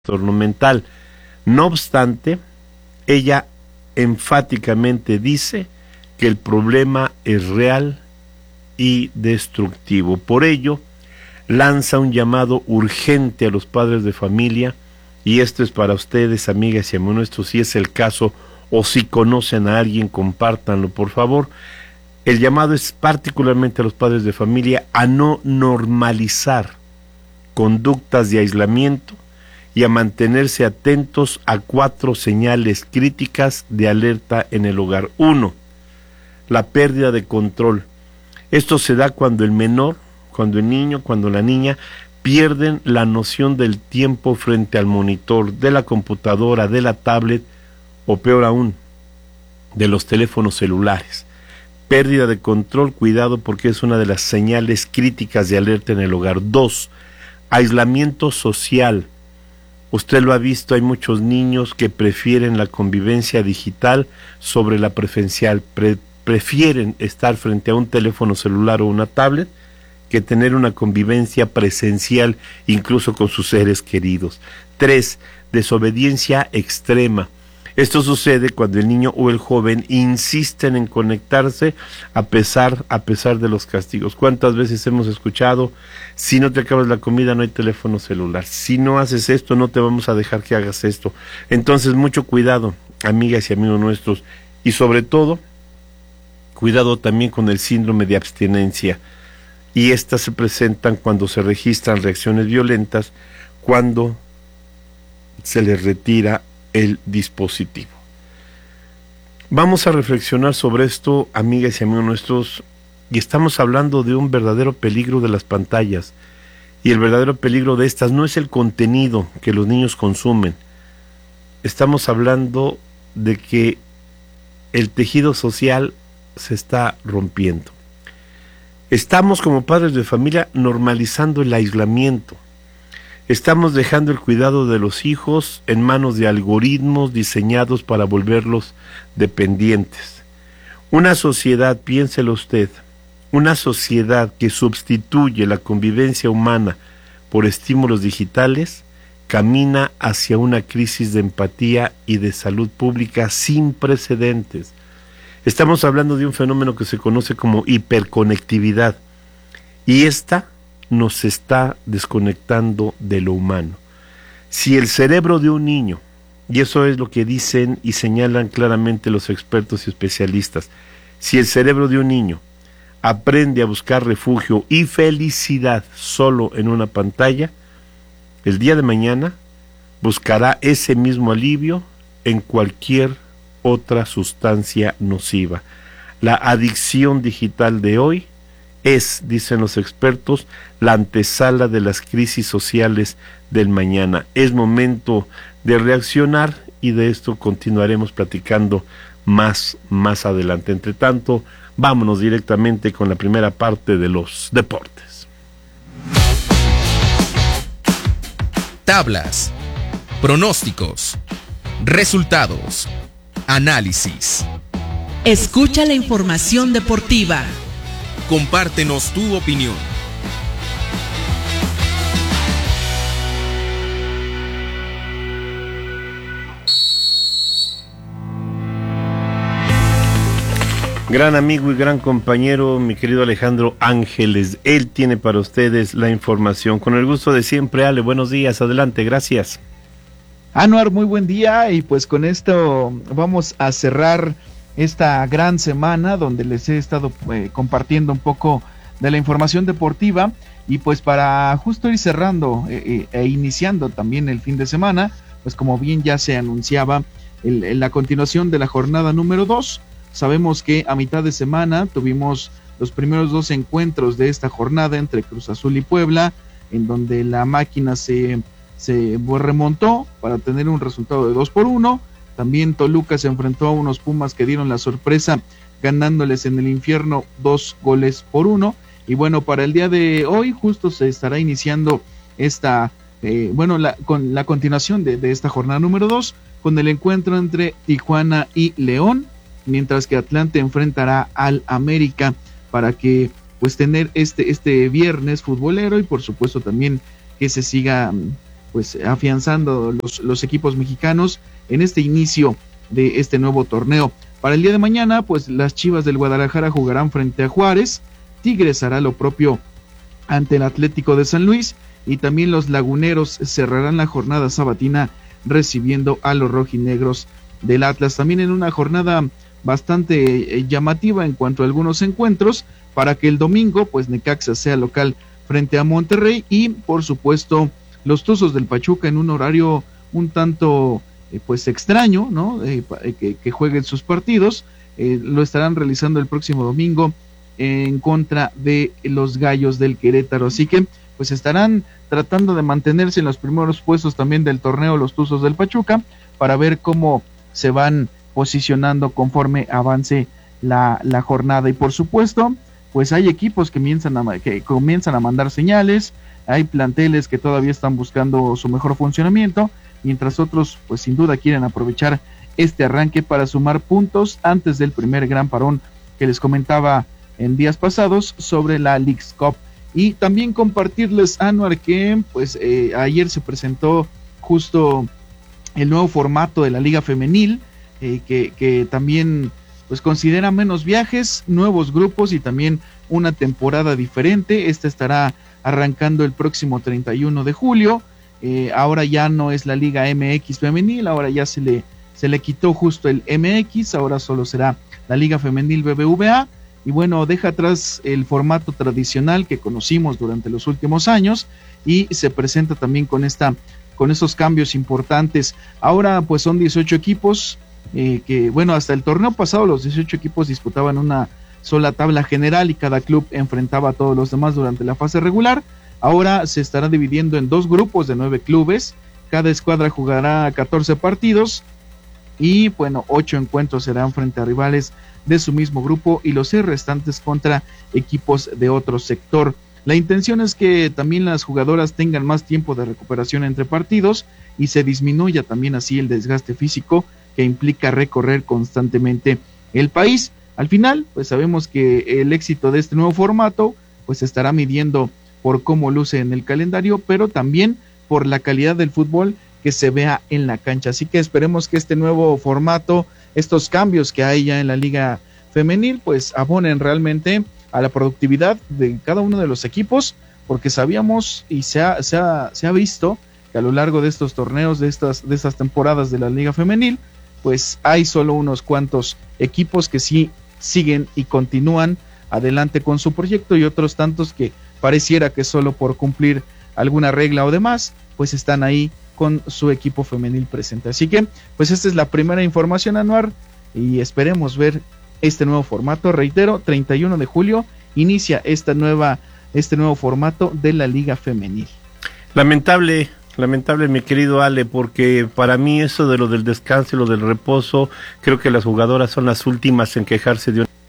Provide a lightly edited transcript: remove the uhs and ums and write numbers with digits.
trastorno mental. No obstante, ella enfáticamente dice que el problema es real y destructivo. Por ello, lanza un llamado urgente a los padres de familia, y esto es para ustedes, amigas y amigos nuestros, si es el caso o si conocen a alguien, compártanlo, por favor. El llamado es particularmente a los padres de familia a no normalizar conductas de aislamiento y a mantenerse atentos a 4 señales críticas de alerta en el hogar. 1. La pérdida de control. Esto se da cuando el menor, cuando el niño, cuando la niña pierden la noción del tiempo frente al monitor, de la computadora, de la tablet o peor aún, de los teléfonos celulares. Pérdida de control, cuidado porque es una de las señales críticas de alerta en el hogar. 2. Aislamiento social. Usted lo ha visto, hay muchos niños que prefieren la convivencia digital sobre la presencial. Prefieren estar frente a un teléfono celular o una tablet que tener una convivencia presencial, incluso con sus seres queridos. 3. Desobediencia extrema. Esto sucede cuando el niño o el joven insisten en conectarse a pesar de los castigos. ¿Cuántas veces hemos escuchado: si no te acabas la comida no hay teléfono celular, si no haces esto no te vamos a dejar que hagas esto? Entonces, mucho cuidado, amigas y amigos nuestros, y sobre todo, cuidado también con el síndrome de abstinencia. Y estas se presentan cuando se registran reacciones violentas, cuando se les retira el dispositivo. Vamos a reflexionar sobre esto, amigas y amigos nuestros, y estamos hablando de un verdadero peligro de las pantallas, y el verdadero peligro de estas no es el contenido que los niños consumen. Estamos hablando de que el tejido social se está rompiendo. Estamos, como padres de familia, normalizando el aislamiento. Estamos dejando el cuidado de los hijos en manos de algoritmos diseñados para volverlos dependientes. Una sociedad, piénselo usted, una sociedad que sustituye la convivencia humana por estímulos digitales, camina hacia una crisis de empatía y de salud pública sin precedentes. Estamos hablando de un fenómeno que se conoce como hiperconectividad, y esta nos está desconectando de lo humano. Si el cerebro de un niño, y eso es lo que dicen y señalan claramente los expertos y especialistas, si el cerebro de un niño aprende a buscar refugio y felicidad solo en una pantalla, el día de mañana buscará ese mismo alivio en cualquier otra sustancia nociva. La adicción digital de hoy es, dicen los expertos, la antesala de las crisis sociales del mañana. Es momento de reaccionar, y de esto continuaremos platicando más adelante. Entre tanto, vámonos directamente con la primera parte de los deportes. Tablas, pronósticos, resultados, análisis. Escucha la información deportiva. Compártenos tu opinión. Gran amigo y gran compañero, mi querido Alejandro Ángeles, él tiene para ustedes la información. Con el gusto de siempre, Ale, buenos días, adelante, gracias. Anuar, muy buen día, y pues con esto vamos a cerrar esta gran semana donde les he estado compartiendo un poco de la información deportiva, y pues para justo ir cerrando e iniciando también el fin de semana, pues como bien ya se anunciaba, la continuación de la jornada número 2. Sabemos que a mitad de semana tuvimos los primeros 2 encuentros de esta jornada entre Cruz Azul y Puebla, en donde la máquina se remontó para tener un resultado de 2-1. También Toluca se enfrentó a unos Pumas que dieron la sorpresa, ganándoles en el infierno 2-1. Y bueno, para el día de hoy justo se estará iniciando con la continuación de esta jornada número 2, con el encuentro entre Tijuana y León, mientras que Atlante enfrentará al América, para que pues tener este viernes futbolero, y por supuesto también que se siga pues afianzando los equipos mexicanos en este inicio de este nuevo torneo. Para el día de mañana, pues las Chivas del Guadalajara jugarán frente a Juárez, Tigres hará lo propio ante el Atlético de San Luis, y también los Laguneros cerrarán la jornada sabatina recibiendo a los rojinegros del Atlas. También en una jornada bastante llamativa en cuanto a algunos encuentros, para que el domingo pues Necaxa sea local frente a Monterrey, y por supuesto los Tuzos del Pachuca en un horario un tanto pues extraño, ¿no? Que jueguen sus partidos, lo estarán realizando el próximo domingo en contra de los Gallos del Querétaro, así que pues estarán tratando de mantenerse en los primeros puestos también del torneo los Tuzos del Pachuca, para ver cómo se van posicionando conforme avance la jornada. Y por supuesto, pues hay equipos que comienzan a mandar señales, hay planteles que todavía están buscando su mejor funcionamiento, mientras otros pues sin duda quieren aprovechar este arranque para sumar puntos antes del primer gran parón que les comentaba en días pasados sobre la Leagues Cup. Y también compartirles, Anuar, que pues ayer se presentó justo el nuevo formato de la Liga Femenil, que también pues considera menos viajes, nuevos grupos y también una temporada diferente. Esta estará arrancando el próximo 31 de julio. Ahora ya no es la Liga MX Femenil, ahora ya se le quitó justo el MX, ahora solo será la Liga Femenil BBVA. Y bueno, deja atrás el formato tradicional que conocimos durante los últimos años y se presenta también con estos cambios importantes. Ahora pues son 18 equipos, que bueno, hasta el torneo pasado los 18 equipos disputaban una sola tabla general y cada club enfrentaba a todos los demás durante la fase regular. Ahora se estará dividiendo en 2 grupos de 9 clubes, cada escuadra jugará 14 partidos y bueno, 8 encuentros serán frente a rivales de su mismo grupo y los 6 restantes contra equipos de otro sector. La intención es que también las jugadoras tengan más tiempo de recuperación entre partidos y se disminuya también así el desgaste físico que implica recorrer constantemente el país. Al final, pues sabemos que el éxito de este nuevo formato pues se estará midiendo por cómo luce en el calendario, pero también por la calidad del fútbol que se vea en la cancha. Así que esperemos que este nuevo formato, estos cambios que hay ya en la Liga Femenil, pues abonen realmente a la productividad de cada uno de los equipos, porque sabíamos y se ha visto que a lo largo de estos torneos, de estas temporadas de la Liga Femenil, pues hay solo unos cuantos equipos que sí siguen y continúan adelante con su proyecto, y otros tantos que pareciera que solo por cumplir alguna regla o demás, pues están ahí con su equipo femenil presente. Así que, pues esta es la primera información, Anuar, y esperemos ver este nuevo formato. Reitero, 31 de julio inicia este nuevo formato de la Liga Femenil. Lamentable, mi querido Ale, porque para mí eso de lo del descanso y lo del reposo, creo que las jugadoras son las últimas en quejarse de